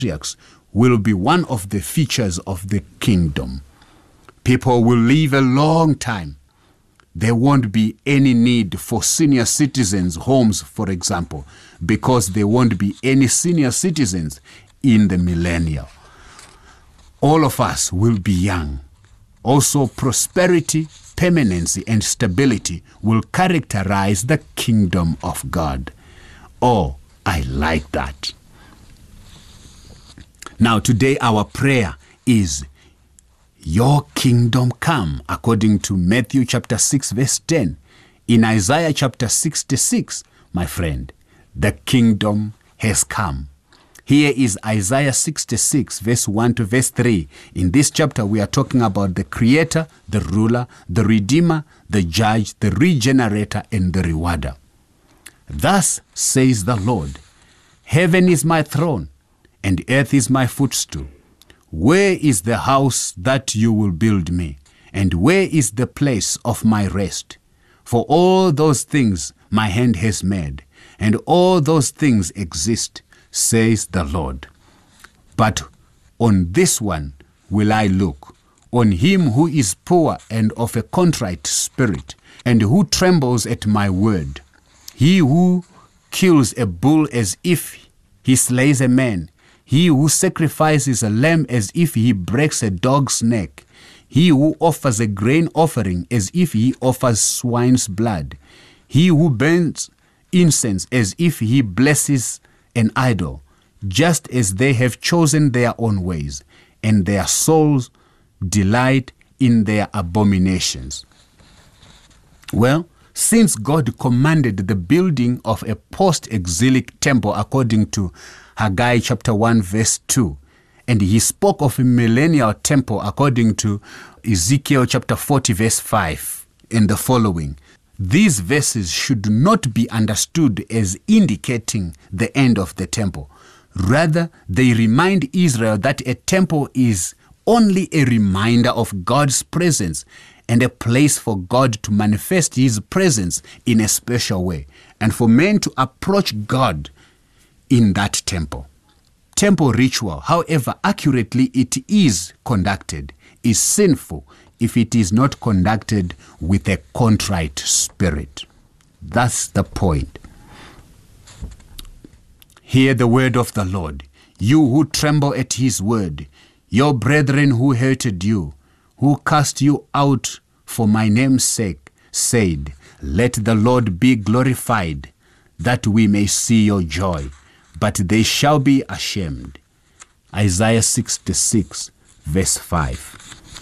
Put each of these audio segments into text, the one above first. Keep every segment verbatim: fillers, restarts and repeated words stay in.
will be one of the features of the kingdom. People will live a long time. There won't be any need for senior citizens' homes, for example, because there won't be any senior citizens in the millennium. All of us will be young. Also, prosperity, permanency, and stability will characterize the kingdom of God. Oh, I like that. Now, today our prayer is, your kingdom come, according to Matthew chapter six, verse ten. In Isaiah chapter sixty-six, my friend, the kingdom has come. Here is Isaiah sixty-six, verse one to verse three. In this chapter, we are talking about the creator, the ruler, the redeemer, the judge, the regenerator, and the rewarder. Thus says the Lord, heaven is my throne, and earth is my footstool. Where is the house that you will build me? And where is the place of my rest? For all those things my hand has made, and all those things exist, says the Lord. But on this one will I look, on him who is poor and of a contrite spirit, and who trembles at my word. He who kills a bull as if he slays a man, he who sacrifices a lamb as if he breaks a dog's neck, he who offers a grain offering as if he offers swine's blood, he who burns incense as if he blesses an idol, just as they have chosen their own ways, and their souls delight in their abominations. Well, since God commanded the building of a post-exilic temple according to Haggai chapter one verse two, and he spoke of a millennial temple according to Ezekiel chapter forty verse five and the following, these verses should not be understood as indicating the end of the temple. Rather, they remind Israel that a temple is only a reminder of God's presence and a place for God to manifest his presence in a special way, and for men to approach God in that temple. Temple ritual, however accurately it is conducted, is sinful if it is not conducted with a contrite spirit. That's the point. Hear the word of the Lord, you who tremble at his word, your brethren who hated you, who cast you out for my name's sake, said, let the Lord be glorified, that we may see your joy. But they shall be ashamed. Isaiah sixty-six, verse five.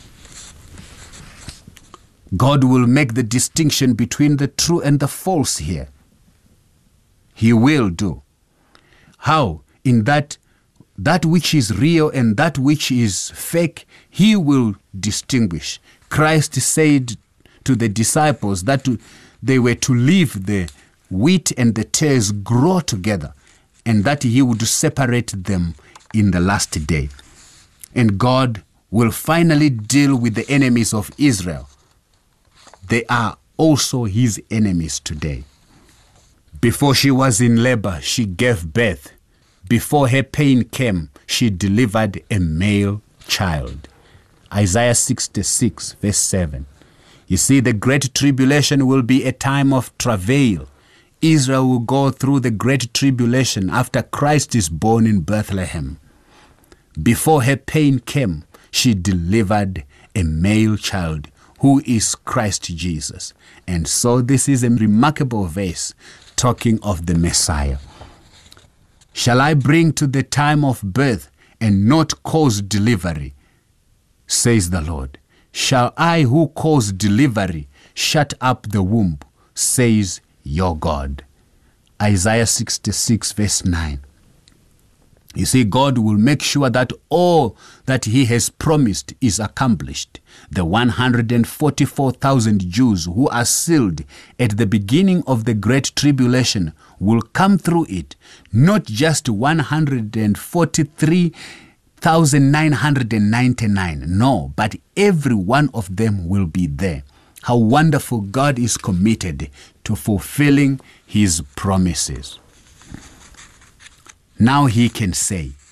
God will make the distinction between the true and the false here. He will do. How? In that that which is real and that which is fake, he will distinguish. Christ said to the disciples that they were to leave the wheat and the tares grow together, and that he would separate them in the last day. And God will finally deal with the enemies of Israel. They are also his enemies today. Before she was in labor, she gave birth. Before her pain came, she delivered a male child. Isaiah sixty-six, verse seven. You see, the great tribulation will be a time of travail. Israel will go through the great tribulation after Christ is born in Bethlehem. Before her pain came, she delivered a male child who is Christ Jesus. And so this is a remarkable verse talking of the Messiah. Shall I bring to the time of birth and not cause delivery, says the Lord. Shall I who cause delivery shut up the womb, says your God. Isaiah sixty-six verse nine. You see, God will make sure that all that he has promised is accomplished. The one hundred forty-four thousand Jews who are sealed at the beginning of the Great Tribulation will come through it, not just one hundred forty-three thousand nine hundred ninety-nine, no, but every one of them will be there. How wonderful God is committed to fulfilling his promises. Now he can say,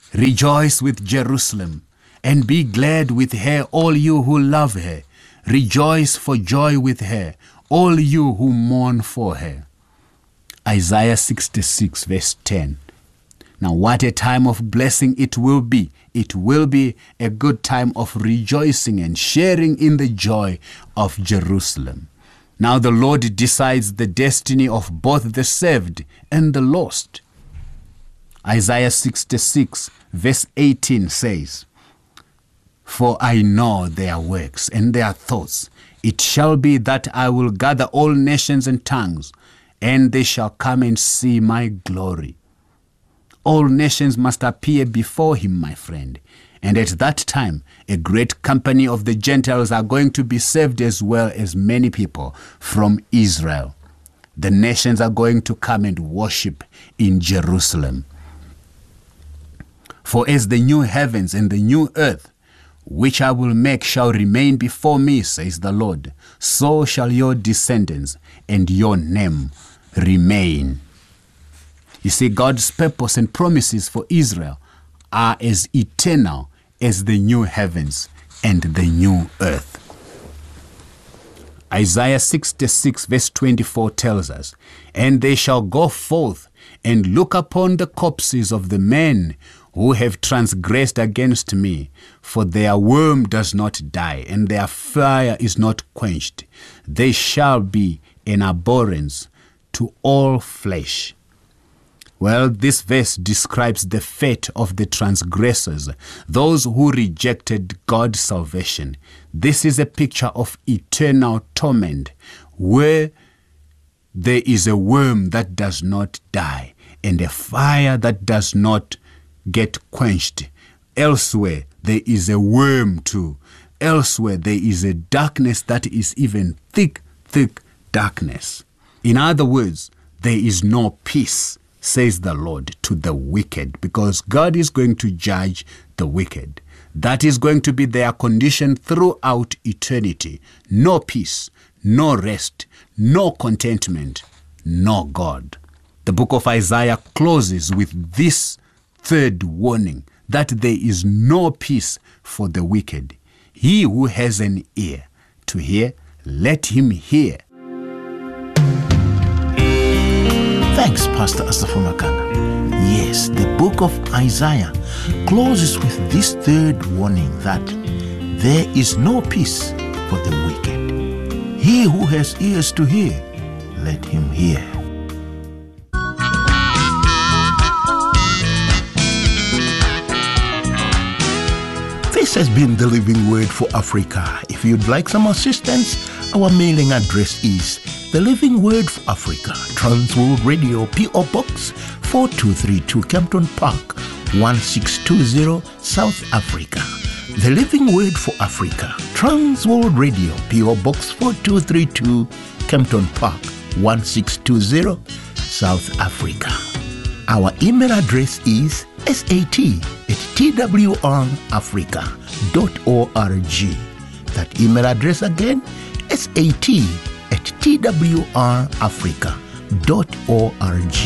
Rejoice with Jerusalem, and be glad with her, all you who love her. Rejoice for joy with her, all you who mourn for her. Isaiah sixty-six verse ten. Now what a time of blessing it will be. It will be a good time of rejoicing and sharing in the joy of Jerusalem. Now the Lord decides the destiny of both the saved and the lost. Isaiah sixty-six verse eighteen says, "For I know their works and their thoughts. It shall be that I will gather all nations and tongues, and they shall come and see my glory." All nations must appear before him, my friend. And at that time, a great company of the Gentiles are going to be saved, as well as many people from Israel. The nations are going to come and worship in Jerusalem. For as the new heavens and the new earth, which I will make, shall remain before me, says the Lord, so shall your descendants and your name remain. You see, God's purpose and promises for Israel are as eternal as the new heavens and the new earth. Isaiah sixty-six verse twenty-four tells us, "And they shall go forth and look upon the corpses of the men who have transgressed against me, for their worm does not die, and their fire is not quenched. They shall be an abhorrence to all flesh." Well, this verse describes the fate of the transgressors, those who rejected God's salvation. This is a picture of eternal torment, where there is a worm that does not die and a fire that does not get quenched. Elsewhere, there is a worm too. Elsewhere, there is a darkness that is even thick, thick darkness. In other words, there is no peace, says the Lord, to the wicked, because God is going to judge the wicked. That is going to be their condition throughout eternity. No peace, no rest, no contentment, no God. The book of Isaiah closes with this third warning, that there is no peace for the wicked. He who has an ear to hear, let him hear. Thanks, Pastor Asafumakana. Yes, the book of Isaiah closes with this third warning that there is no peace for the wicked. He who has ears to hear, let him hear. This has been the Living Word for Africa. If you'd like some assistance, our mailing address is The Living Word for Africa, Transworld Radio, P O Box four two three two, Kempton Park, one six two zero, South Africa. The Living Word for Africa, Transworld Radio, P O Box four two three two, Kempton Park, one six two zero, South Africa. Our email address is sat at twrafrica dot org. That email address again, sat at twrafrica dot org.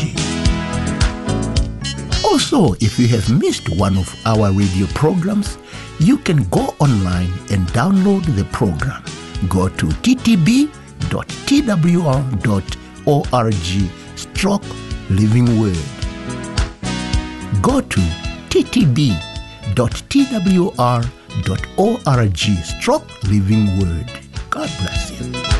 Also, if you have missed one of our radio programs, you can go online and download the program. Go to t t b dot t w r dot org stroke Living Word. Go to t t b dot t w r dot org stroke Living Word. God bless you.